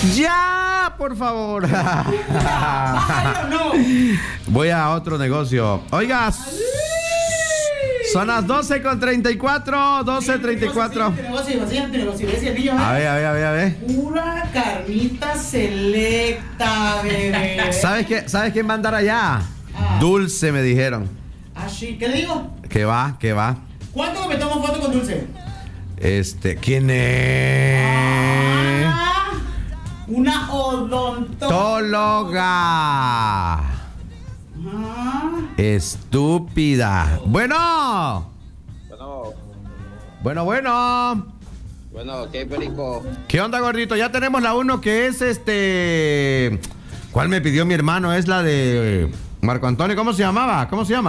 ¡Ya! Por favor. No. Voy a otro negocio. Oigas. Son las 12:34. 12:34. A ver. Pura carnita selecta, bebé. ¿Sabes quién va a andar allá? Dulce, me dijeron. Ah, sí. ¿Qué le digo? Que va. ¿Cuánto me tomo foto con Dulce? ¿Quién es? Una odontóloga. Tóloga. Estúpida. Bueno. Bueno. Bueno, ¿qué perico? ¿Qué onda, gordito? Ya tenemos la 1 que es ¿Cuál me pidió mi hermano? Es la de Marco Antonio. ¿Cómo se llama? No me sé,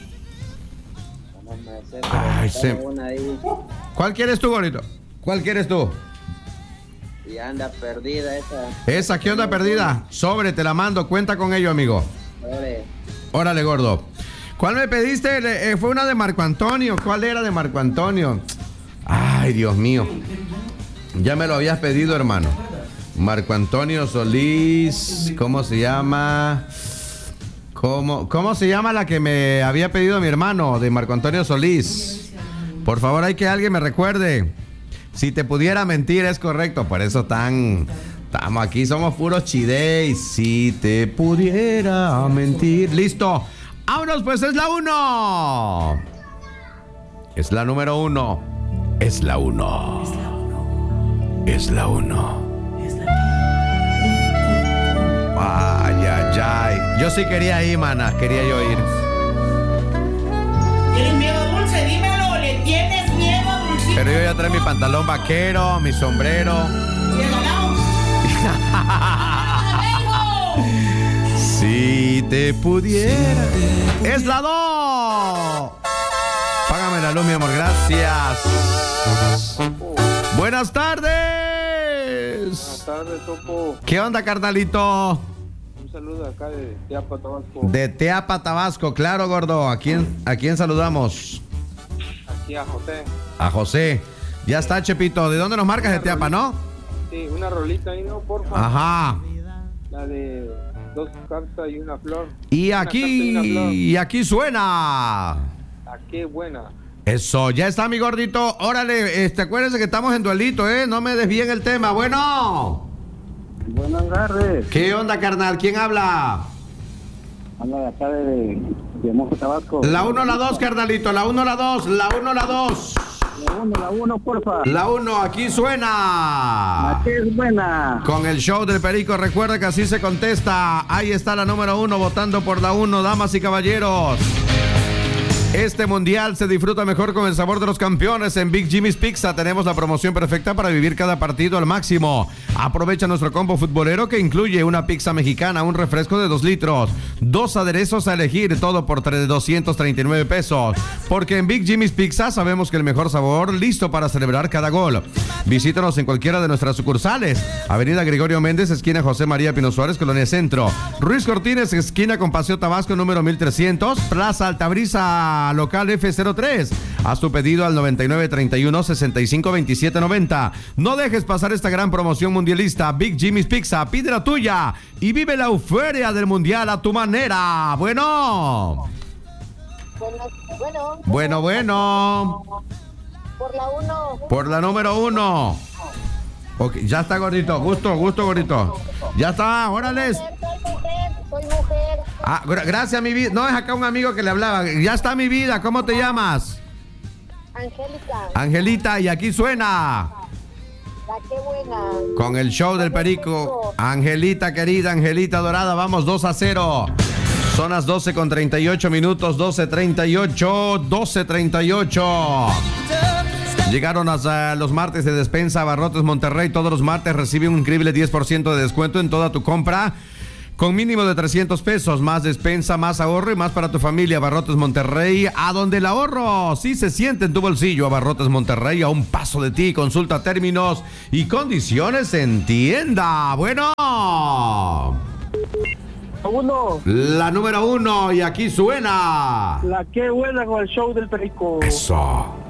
Ay, pero una ahí ¿Cuál quieres tú, gordito? ¿Cuál quieres tú? y anda perdida esa. Esa, ¿qué onda perdida? Sobre, te la mando. Cuenta con ello, amigo. Órale, gordo. ¿Cuál me pediste? Fue una de Marco Antonio. ¿Cuál era de Marco Antonio? Ay, Dios mío. Ya me lo habías pedido, hermano. Marco Antonio Solís. ¿Cómo se llama? ¿Cómo se llama la que me había pedido mi hermano de Marco Antonio Solís? Por favor, hay que alguien me recuerde. Si te pudiera mentir, es correcto. Por eso estamos aquí, somos puros chideis. Si te pudiera mentir. Listo. Vámonos, pues es la 1. Es la número 1. Es la 1. Es la 1. Ay. Yo sí quería ir, mana. Quería yo ir. ¿Tienes miedo, Dulce? Dímelo. ¿Le tienes miedo, Dulce? Pero yo ya trae mi pantalón vaquero, mi sombrero. ¿Y el ganado? Si te pudiera. Es la 2. Págame la luz, mi amor. Gracias. Buenas tardes. Buenas tardes, Topo. ¿Qué onda, carnalito? Un saludo acá de Teapa, Tabasco. De Teapa, Tabasco, claro, gordo. ¿A quién saludamos? Aquí a José. A José. Ya está, Chepito. ¿De dónde nos marcas? De Teapa, ¿no? Sí, una rolita ahí, ¿no? Porfa. Ajá. La de 2 cartas y una flor. Y Una carta y una flor. aquí suena. Ah, qué buena. Eso, ya está, mi gordito. Órale, acuérdense que estamos en duelito, No me desvíen el tema. Bueno. Buenas tardes. ¿Qué onda, carnal? ¿Quién habla? Habla de acá de Mojo, Tabasco. La 1, la 2, carnalito. La 1, la 2. La 1, la 2. La 1, porfa. La 1, aquí suena. Aquí es buena. Con el show del Perico, recuerda que así se contesta. Ahí está la número 1, votando por la 1, damas y caballeros. Este mundial se disfruta mejor con el sabor de los campeones. En Big Jimmy's Pizza tenemos la promoción perfecta para vivir cada partido al máximo. Aprovecha nuestro combo futbolero que incluye una pizza mexicana, un refresco de 2 litros, 2 aderezos a elegir, todo por 239 pesos. Porque en Big Jimmy's Pizza sabemos que el mejor sabor, listo para celebrar cada gol. Visítanos en cualquiera de nuestras sucursales. Avenida Gregorio Méndez, esquina José María Pino Suárez, Colonia Centro. Ruiz Cortines, esquina con Paseo Tabasco, número 1300. Plaza Altabrisa, local F03. Haz tu pedido al 9931-652790. No dejes pasar esta gran promoción mundialista. Big Jimmy's Pizza, pide la tuya y vive la euforia del mundial a tu manera. Bueno. Bueno. Por la 1. Por la número 1. Ok, ya está, gordito. Gusto, gordito. Ya está, órale. Soy mujer. Ah, gracias, mi vida. No, es acá un amigo que le hablaba. Ya está, mi vida. ¿Cómo te llamas? Angelita, y aquí suena. La qué buena. Con el show del Perico. Angelita, querida, Angelita dorada, vamos 2-0. Son las 12:38 minutos, 12:38. Llegaron hasta los martes de despensa Abarrotes Monterrey. Todos los martes recibe un increíble 10% de descuento en toda tu compra. Con mínimo de 300 pesos, más despensa, más ahorro y más para tu familia. Abarrotes Monterrey, a donde el ahorro sí se siente en tu bolsillo. Abarrotes Monterrey, a un paso de ti. Consulta términos y condiciones en tienda. Bueno. La número 1, y aquí suena. La que buena con el show del Perico. Eso.